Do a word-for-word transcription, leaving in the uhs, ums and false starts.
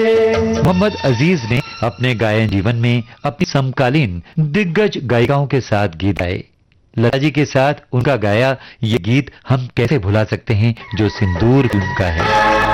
मोहम्मद अजीज ने अपने गायन जीवन में अपनी समकालीन दिग्गज गायिकाओं के साथ गीत गाए। लता जी के साथ उनका गाया ये गीत हम कैसे भुला सकते हैं, जो सिंदूर फिल्म का है।